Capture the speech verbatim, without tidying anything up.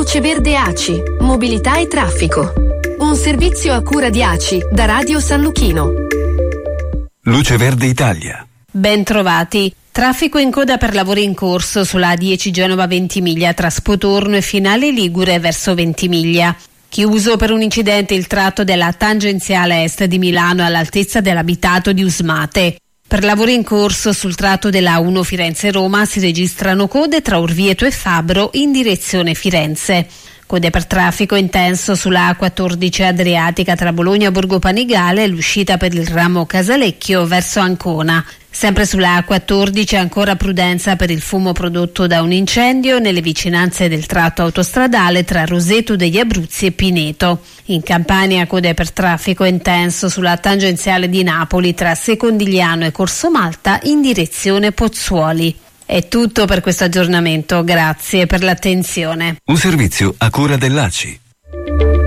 Luce Verde A C I, mobilità e traffico. Un servizio a cura di A C I da Radio San Luchino. Luce Verde Italia. Ben trovati. Traffico in coda per lavori in corso sulla A dieci Genova-Ventimiglia tra Spotorno e Finale Ligure verso Ventimiglia. Chiuso per un incidente il tratto della tangenziale est di Milano all'altezza dell'abitato di Usmate. Per lavori in corso sul tratto della A uno Firenze-Roma si registrano code tra Orvieto e Fabbro in direzione Firenze. Code per traffico intenso sulla A quattordici Adriatica tra Bologna e Borgo Panigale e l'uscita per il ramo Casalecchio verso Ancona. Sempre sulla A quattordici ancora prudenza per il fumo prodotto da un incendio nelle vicinanze del tratto autostradale tra Roseto degli Abruzzi e Pineto. In Campania code per traffico intenso sulla tangenziale di Napoli tra Secondigliano e Corso Malta in direzione Pozzuoli. È tutto per questo aggiornamento, grazie per l'attenzione. Un servizio a cura dell'A C I.